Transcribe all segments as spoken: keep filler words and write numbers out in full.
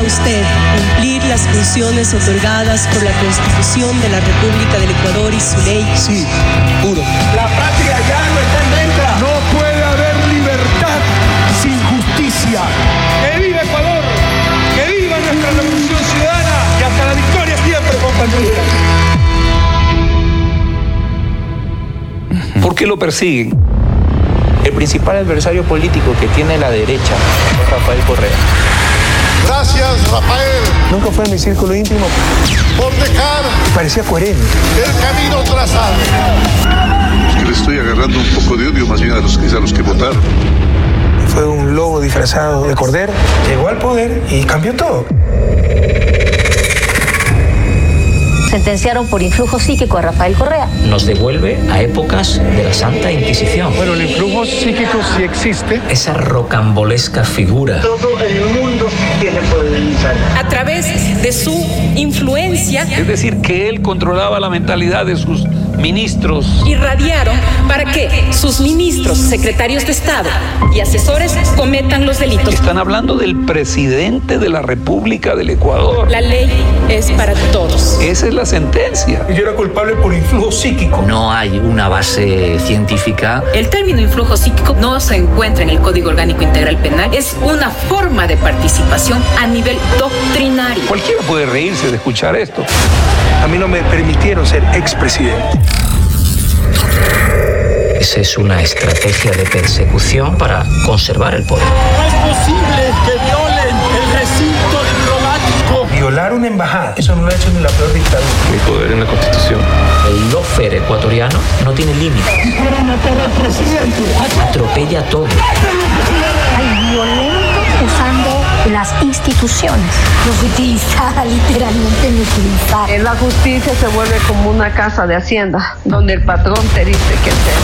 usted cumplir las funciones otorgadas por la Constitución de la República del Ecuador y su ley? Sí, juro. La patria ya no está en venta. No puede haber libertad sin justicia. ¡Que viva Ecuador! ¡Que viva nuestra revolución ciudadana! ¡Y hasta la victoria siempre, compañeros! ¿Por qué lo persiguen? El principal adversario político que tiene la derecha es Rafael Correa. Gracias, Rafael. Nunca fue en mi círculo íntimo. Por dejar. Parecía coherente. El camino trazado. Es que le estoy agarrando un poco de odio más bien a los que, a los que votaron. Fue un lobo disfrazado de cordero. Llegó al poder y cambió todo. Sentenciaron por influjo psíquico a Rafael Correa. Nos devuelve a épocas de la Santa Inquisición. Bueno, el influjo psíquico sí existe. Esa rocambolesca figura. Todo el mundo tiene poder en A través de su influencia, Es decir, que él controlaba la mentalidad de sus ministros. irradiaron para que sus ministros, secretarios de Estado y asesores cometan los delitos. Están hablando del presidente de la República del Ecuador. La ley es para todos. Esa es la sentencia. Yo era culpable por influjo psíquico. No hay una base científica. El término influjo psíquico no se encuentra en el Código Orgánico Integral Penal. Es una forma de participación a nivel doctrinario. Cualquiera puede reírse de escuchar esto. A mí no me permitieron ser expresidente. Esa es una estrategia de persecución para conservar el poder. No es posible que violen el recinto diplomático. Violar una embajada, eso no lo ha hecho ni la peor dictadura. Mi poder en la Constitución. El lawfare ecuatoriano no tiene límites. Quieren matar al presidente. Atropella todo. Hay violentos usando las instituciones. Los utiliza, literalmente los utiliza. En la justicia se vuelve como una casa de hacienda, donde el patrón te dice qué hacer.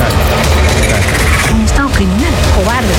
Un estado criminal, cobarde.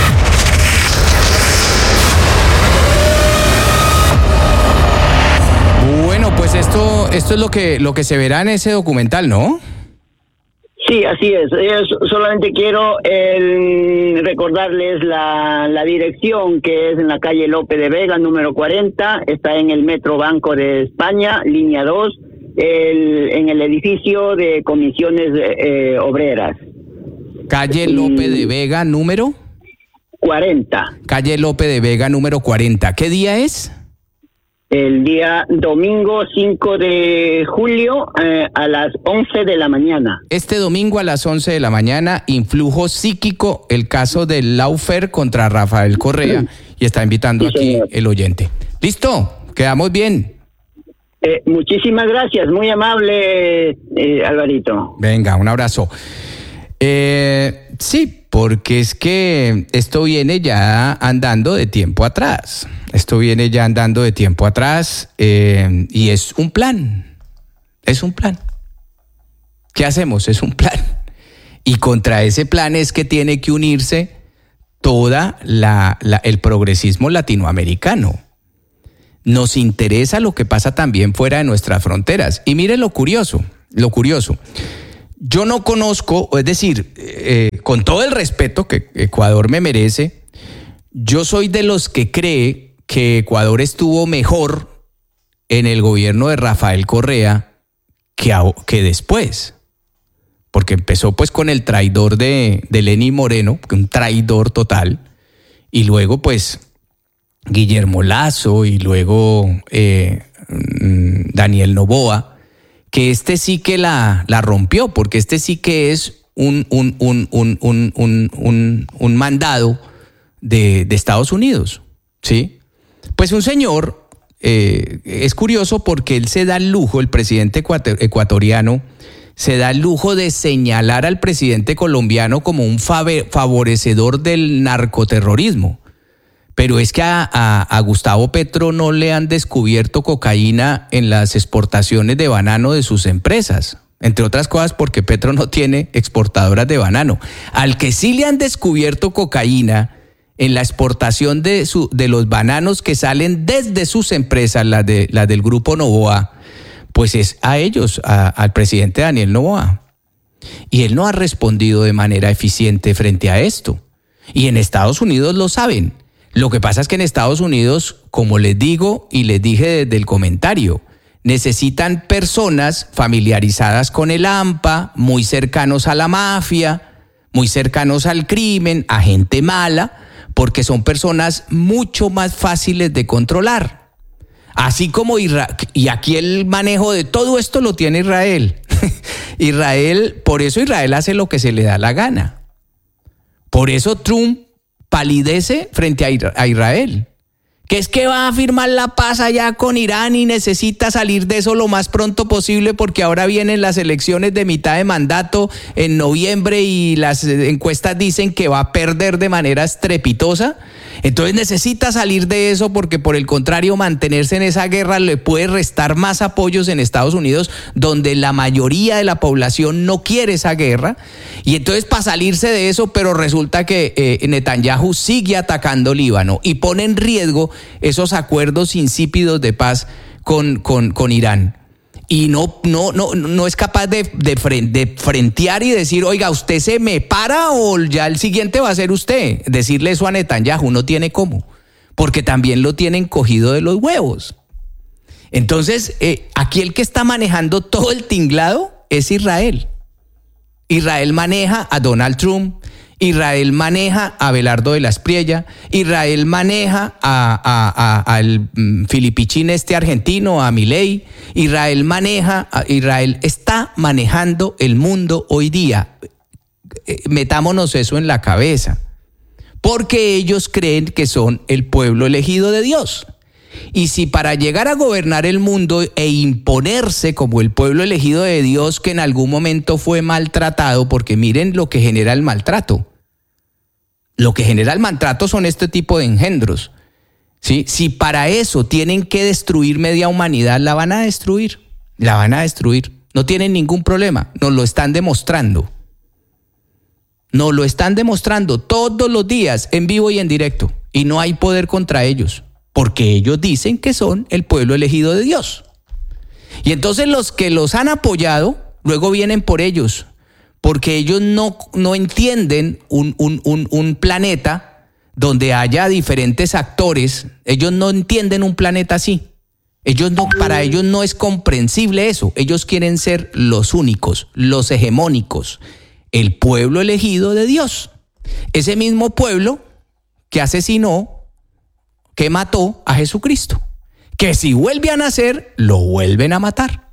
Bueno, pues esto, esto es lo que, lo que se verá en ese documental, ¿no? Sí, así es. Yo solamente quiero eh, recordarles la, la dirección, que es en la calle Lope de Vega, número cuarenta. Está en el Metro Banco de España, línea dos, el, en el edificio de comisiones eh, obreras. Calle Lope de Vega, número cuarenta. Calle Lope de Vega, número cuarenta. ¿Qué día es? El día domingo cinco de julio eh, a las once de la mañana. Este domingo a las once de la mañana, influjo psíquico, el caso del lawfare contra Rafael Correa. Y está invitando Sí, aquí señor. el oyente. ¿Listo? Quedamos bien. Eh, muchísimas gracias, muy amable, eh, Alvarito. Venga, un abrazo. Eh, sí, porque es que esto viene ya andando de tiempo atrás. Esto viene ya andando de tiempo atrás eh, y es un plan. Es un plan. ¿Qué hacemos? Es un plan. Y contra ese plan es que tiene que unirse toda la, la, el progresismo latinoamericano. Nos interesa lo que pasa también fuera de nuestras fronteras. Y mire lo curioso, lo curioso. Yo no conozco, es decir, eh, con todo el respeto que Ecuador me merece, yo soy de los que cree que Ecuador estuvo mejor en el gobierno de Rafael Correa que, a, que después. Porque empezó pues con el traidor de, de Lenín Moreno, un traidor total, y luego pues Guillermo Lasso y luego eh, Daniel Noboa, que este sí que la, la rompió, porque este sí que es un, un, un, un, un, un, un, un mandado de, de Estados Unidos, ¿sí? Pues un señor, eh, es curioso porque él se da el lujo, el presidente ecuatoriano, se da el lujo de señalar al presidente colombiano como un favorecedor del narcoterrorismo. Pero es que a, a, a Gustavo Petro no le han descubierto cocaína en las exportaciones de banano de sus empresas. Entre otras cosas porque Petro no tiene exportadoras de banano. Al que sí le han descubierto cocaína en la exportación de, su, de los bananos que salen desde sus empresas, las de, las del grupo Noboa, pues es a ellos, a, al presidente Daniel Noboa. Y él no ha respondido de manera eficiente frente a esto. Y en Estados Unidos lo saben. Lo que pasa es que en Estados Unidos, como les digo y les dije desde el comentario, necesitan personas familiarizadas con el AMPA, muy cercanos a la mafia, muy cercanos al crimen, a gente mala, porque son personas mucho más fáciles de controlar. Así como Israel, y aquí el manejo de todo esto lo tiene Israel. Israel, por eso Israel hace lo que se le da la gana. Por eso Trump palidece frente a Israel. Que es que va a firmar la paz allá con Irán y necesita salir de eso lo más pronto posible porque ahora vienen las elecciones de mitad de mandato en noviembre y las encuestas dicen que va a perder de manera estrepitosa. Entonces necesita salir de eso porque por el contrario mantenerse en esa guerra le puede restar más apoyos en Estados Unidos donde la mayoría de la población no quiere esa guerra. Y entonces para salirse de eso, pero resulta que eh, Netanyahu sigue atacando Líbano y pone en riesgo esos acuerdos insípidos de paz con, con, con Irán. Y no, no, no, no es capaz de, de, de frentear y decir, oiga, ¿usted se me para o ya el siguiente va a ser usted? Decirle eso a Netanyahu no tiene cómo, porque también lo tienen cogido de los huevos. Entonces, eh, aquí el que está manejando todo el tinglado es Israel. Israel maneja a Donald Trump, Israel maneja a Abelardo de la Espriella, Israel maneja a, a, a, al filipichín este argentino, a Milei, Israel maneja, a, Israel está manejando el mundo hoy día. Metámonos eso en la cabeza, porque ellos creen que son el pueblo elegido de Dios. Y si para llegar a gobernar el mundo e imponerse como el pueblo elegido de Dios que en algún momento fue maltratado, porque miren lo que genera el maltrato. Lo que genera el maltrato son este tipo de engendros. ¿Sí? Si para eso tienen que destruir media humanidad, la van a destruir. La van a destruir. No tienen ningún problema. Nos lo están demostrando. Nos lo están demostrando todos los días en vivo y en directo. Y no hay poder contra ellos. Porque ellos dicen que son el pueblo elegido de Dios. Y entonces los que los han apoyado, luego vienen por ellos, porque ellos no, no entienden un, un, un, un planeta donde haya diferentes actores. Ellos no entienden un planeta así. Ellos no, para ellos no es comprensible eso. Ellos quieren ser los únicos, los hegemónicos, el pueblo elegido de Dios. Ese mismo pueblo que asesinó, que mató a Jesucristo, que si vuelve a nacer, lo vuelven a matar.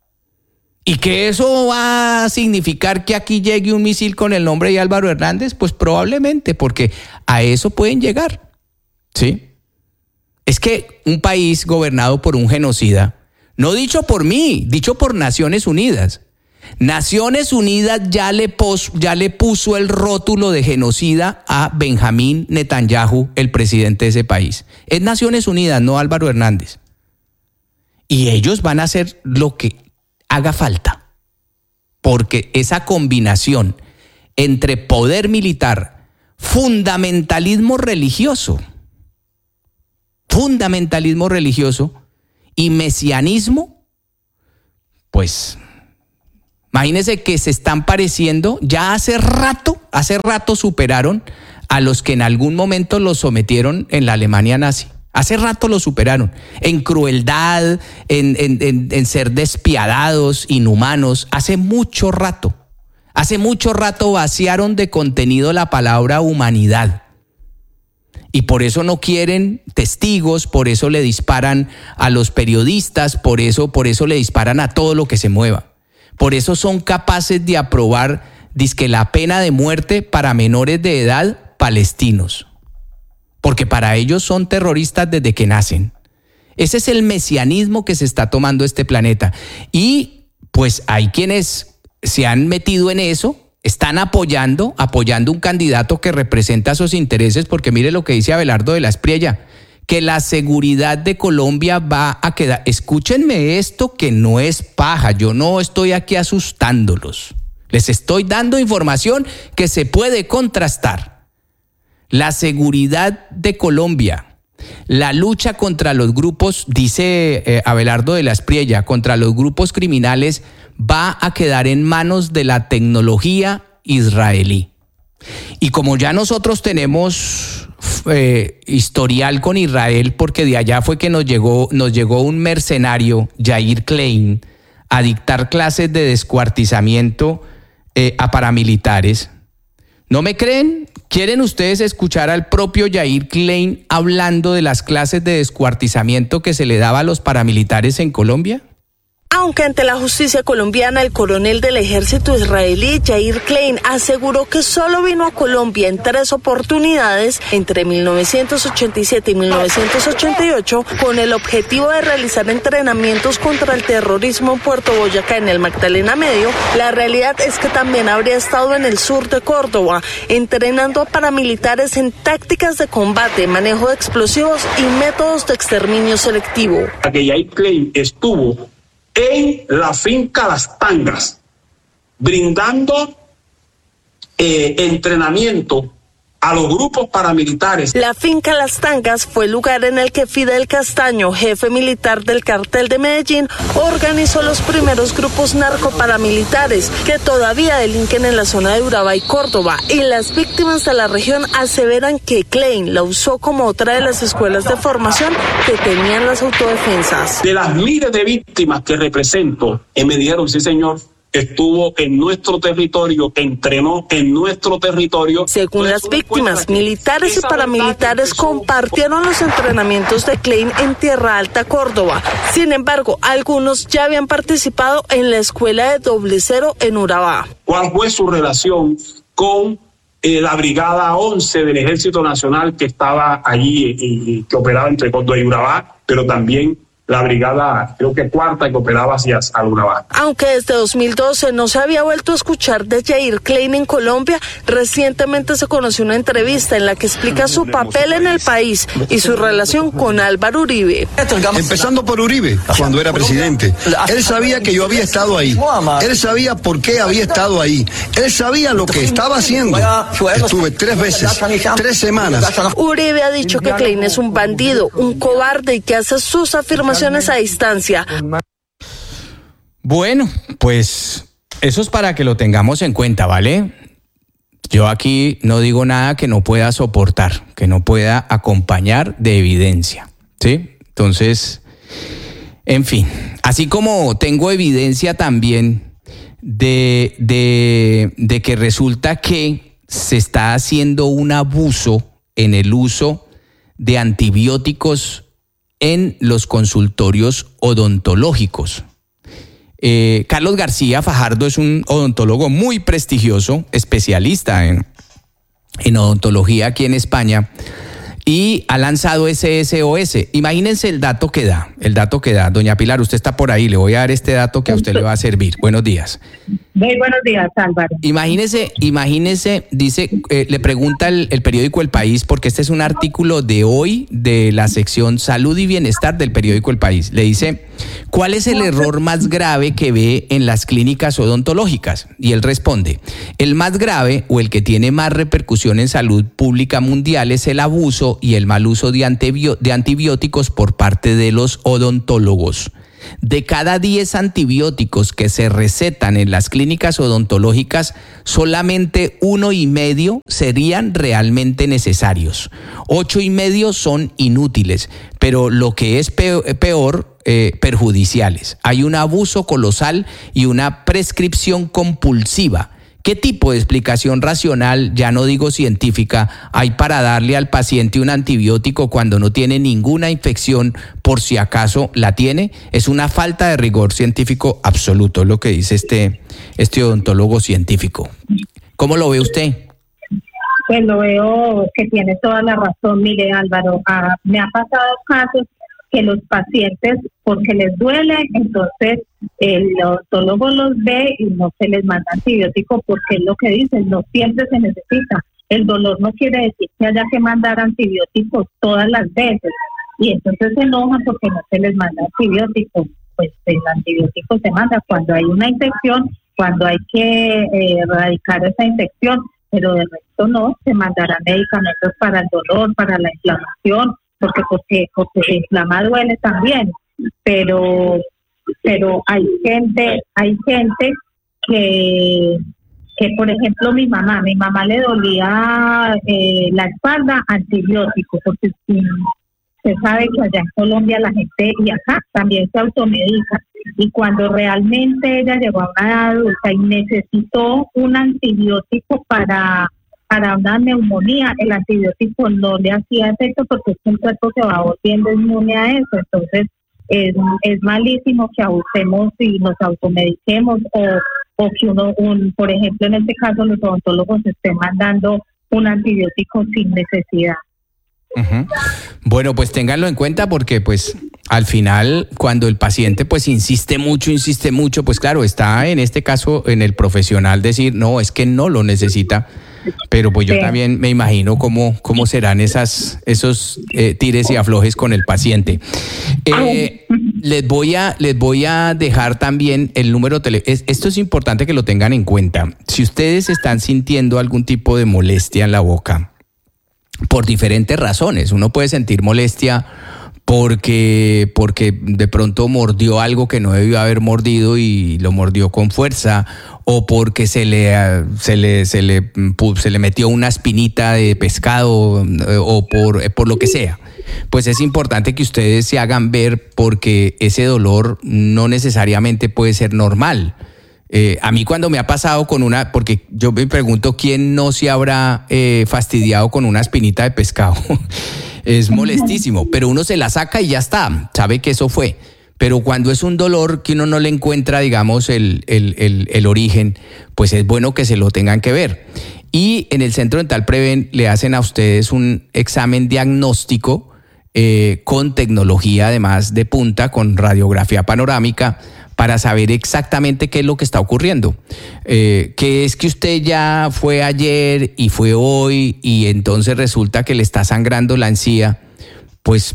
¿Y que eso va a significar que aquí llegue un misil con el nombre de Álvaro Hernández? Pues probablemente, porque a eso pueden llegar, ¿sí? Es que un país gobernado por un genocida, no dicho por mí, dicho por Naciones Unidas, Naciones Unidas ya le, pos, ya le puso el rótulo de genocida a Benjamín Netanyahu, el presidente de ese país. Es Naciones Unidas, no Álvaro Hernández. Y ellos van a hacer lo que haga falta, porque esa combinación entre poder militar, fundamentalismo religioso, fundamentalismo religioso y mesianismo, pues imagínense que se están pareciendo, ya hace rato, hace rato superaron a los que en algún momento los sometieron en la Alemania nazi. Hace rato los superaron en crueldad, en, en, en, en ser despiadados, inhumanos. Hace mucho rato, hace mucho rato vaciaron de contenido la palabra humanidad. Y por eso no quieren testigos, por eso le disparan a los periodistas, por eso, por eso le disparan a todo lo que se mueva. Por eso son capaces de aprobar, dizque la pena de muerte para menores de edad palestinos. Porque para ellos son terroristas desde que nacen. Ese es el mesianismo que se está tomando este planeta. Y pues hay quienes se han metido en eso, están apoyando, apoyando un candidato que representa sus intereses, porque mire lo que dice Abelardo de la Espriella, que la seguridad de Colombia va a quedar. Escúchenme esto que no es paja, yo no estoy aquí asustándolos. Les estoy dando información que se puede contrastar. La seguridad de Colombia, la lucha contra los grupos, dice eh, Abelardo de la Espriella, contra los grupos criminales va a quedar en manos de la tecnología israelí. Y como ya nosotros tenemos eh, historial con Israel, porque de allá fue que nos llegó, nos llegó un mercenario, Yair Klein, a dictar clases de descuartizamiento eh, a paramilitares. ¿No me creen? ¿Quieren ustedes escuchar al propio Yair Klein hablando de las clases de descuartizamiento que se le daba a los paramilitares en Colombia? Aunque ante la justicia colombiana, el coronel del ejército israelí, Yair Klein, aseguró que solo vino a Colombia en tres oportunidades entre mil novecientos ochenta y siete y mil novecientos ochenta y ocho con el objetivo de realizar entrenamientos contra el terrorismo en Puerto Boyacá, en el Magdalena Medio, la realidad es que también habría estado en el sur de Córdoba, entrenando a paramilitares en tácticas de combate, manejo de explosivos y métodos de exterminio selectivo. Que Yair Klein estuvo en la finca Las Tangas, brindando eh, entrenamiento a los grupos paramilitares. La finca Las Tangas fue el lugar en el que Fidel Castaño, jefe militar del cartel de Medellín, organizó los primeros grupos narcoparamilitares que todavía delinquen en la zona de Urabá y Córdoba, y las víctimas de la región aseveran que Klein la usó como otra de las escuelas de formación que tenían las autodefensas. De las miles de víctimas que represento, y me dijeron, sí señor, estuvo en nuestro territorio, entrenó en nuestro territorio. Según las víctimas, militares y paramilitares compartieron los entrenamientos de Klein en Tierra Alta, Córdoba. Sin embargo, algunos ya habían participado en la escuela de Doble Cero en Urabá. ¿Cuál fue su relación con eh, la Brigada once del Ejército Nacional que estaba allí y, y que operaba entre Córdoba y Urabá, pero también la brigada, creo que cuarta, que operaba hacia Urabá? Aunque desde dos mil doce no se había vuelto a escuchar de Yair Klein en Colombia, recientemente se conoció una entrevista en la que explica su papel en el país y su relación con Álvaro Uribe. Empezando por Uribe, cuando era presidente. Él sabía que yo había estado ahí. Él sabía por qué había estado ahí. Él sabía lo que estaba haciendo. Estuve tres veces, tres semanas. Uribe ha dicho que Klein es un bandido, un cobarde y que hace sus afirmaciones a distancia. Bueno, pues eso es para que lo tengamos en cuenta, ¿vale? Yo aquí no digo nada que no pueda soportar, que no pueda acompañar de evidencia, ¿sí? Entonces, en fin, así como tengo evidencia también de, de, de que resulta que se está haciendo un abuso en el uso de antibióticos en los consultorios odontológicos. Eh, Carlos García Fajardo es un odontólogo muy prestigioso, especialista en, en odontología aquí en España, y ha lanzado S S O S. Imagínense el dato que da, el dato que da. Doña Pilar, usted está por ahí, le voy a dar este dato que a usted le va a servir. Buenos días. Muy buenos días, Álvaro. Imagínese, imagínese, dice, eh, le pregunta el, el periódico El País, porque este es un artículo de hoy de la sección Salud y Bienestar del periódico El País. Le dice, ¿cuál es el error más grave que ve en las clínicas odontológicas? Y él responde, el más grave o el que tiene más repercusión en salud pública mundial es el abuso y el mal uso de, antibio- de antibióticos por parte de los odontólogos. De cada diez antibióticos que se recetan en las clínicas odontológicas, solamente uno y medio serían realmente necesarios. Ocho y medio son inútiles, pero lo que es peor, eh, perjudiciales. Hay un abuso colosal y una prescripción compulsiva. ¿Qué tipo de explicación racional, ya no digo científica, hay para darle al paciente un antibiótico cuando no tiene ninguna infección por si acaso la tiene? Es una falta de rigor científico absoluto, es lo que dice este, este odontólogo científico. ¿Cómo lo ve usted? Pues lo veo que tiene toda la razón. Mire, Álvaro, ah, me ha pasado casos que los pacientes, porque les duele, entonces el odontólogo los ve y no se les manda antibiótico, porque es lo que dicen, no siempre se necesita. El dolor no quiere decir que haya que mandar antibióticos todas las veces, y entonces se enojan porque no se les manda antibiótico. Pues el antibiótico se manda cuando hay una infección, cuando hay que eh, erradicar esa infección, pero de resto no, se mandarán medicamentos para el dolor, para la inflamación, porque porque porque se inflama duele también, pero pero hay gente hay gente que que por ejemplo mi mamá, mi mamá le dolía eh, la espalda, antibiótico, porque se sabe que allá en Colombia la gente, y acá también se automedica, y cuando realmente ella llegó a una edad adulta y necesitó un antibiótico para, para una neumonía, el antibiótico no le hacía efecto porque es que el cuerpo se va volviendo inmune a eso. Entonces es, es malísimo que abusemos y nos automediquemos, o, o que uno, un, por ejemplo en este caso los odontólogos estén mandando un antibiótico sin necesidad. Uh-huh. Bueno, pues ténganlo en cuenta porque pues al final cuando el paciente pues insiste mucho, insiste mucho, pues claro, está en este caso en el profesional decir, no, es que no lo necesita, pero pues yo sí. también me imagino cómo, cómo serán esas, esos eh, tires y aflojes con el paciente. Eh, les voy a, les voy a dejar también el número tele. Es, esto es importante que lo tengan en cuenta. Si ustedes están sintiendo algún tipo de molestia en la boca, por diferentes razones. Uno puede sentir molestia porque, porque de pronto mordió algo que no debió haber mordido y lo mordió con fuerza, o porque se le, se le, se le, se le metió una espinita de pescado, o por, por lo que sea. Pues es importante que ustedes se hagan ver porque ese dolor no necesariamente puede ser normal. Eh, a mí cuando me ha pasado con una, porque yo me pregunto quién no se habrá eh, fastidiado con una espinita de pescado, es molestísimo, pero uno se la saca y ya está, sabe que eso fue, pero cuando es un dolor que uno no le encuentra, digamos, el, el, el, el origen, pues es bueno que se lo tengan que ver. Y en el Centro Dental Preven le hacen a ustedes un examen diagnóstico eh, con tecnología además de punta, con radiografía panorámica, para saber exactamente qué es lo que está ocurriendo. Eh, que es que usted ya fue ayer y fue hoy y entonces resulta que le está sangrando la encía. Pues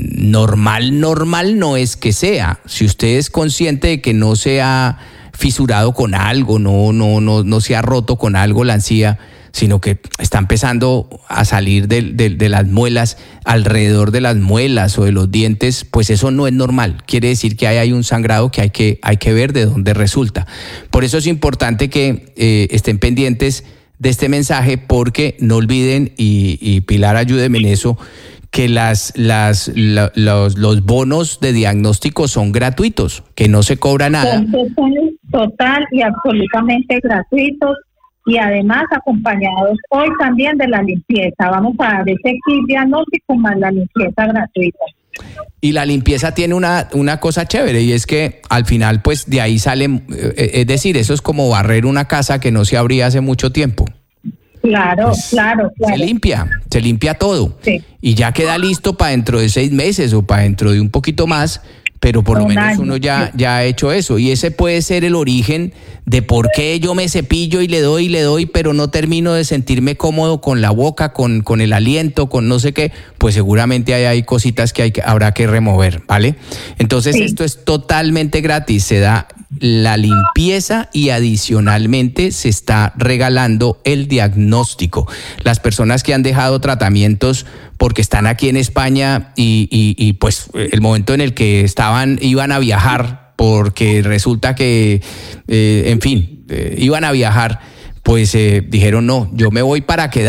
normal, normal no es que sea. Si usted es consciente de que no se ha fisurado con algo, no, no, no, no se ha roto con algo la encía, sino que está empezando a salir de, de, de las muelas, alrededor de las muelas o de los dientes, pues eso no es normal. Quiere decir que ahí hay un sangrado que hay que, hay que ver de dónde resulta. Por eso es importante que eh, estén pendientes de este mensaje, porque no olviden, y, y Pilar, ayúdeme en eso, que las, las, la, los, los bonos de diagnóstico son gratuitos, que no se cobra nada. Son total y absolutamente gratuitos. Y además acompañados hoy también de la limpieza. Vamos a dar ese kit diagnóstico más la limpieza gratuita. Y la limpieza tiene una, una cosa chévere, y es que al final pues de ahí sale, eh, es decir, eso es como barrer una casa que no se abría hace mucho tiempo. Claro, pues, claro, claro. Se limpia, se limpia todo. Sí. Y ya queda listo para dentro de seis meses o para dentro de un poquito más, pero por lo menos uno ya, ya ha hecho eso. Y ese puede ser el origen de por qué yo me cepillo y le doy y le doy, pero no termino de sentirme cómodo con la boca, con, con el aliento, con no sé qué. Pues seguramente hay, hay cositas que, hay que habrá que remover, ¿vale? Entonces sí. Esto es totalmente gratis. Se da la limpieza y adicionalmente se está regalando el diagnóstico. Las personas que han dejado tratamientos porque están aquí en España y, y, y pues el momento en el que estaban, iban a viajar porque resulta que, eh, en fin, eh, iban a viajar, pues eh, dijeron no, yo me voy para quedar.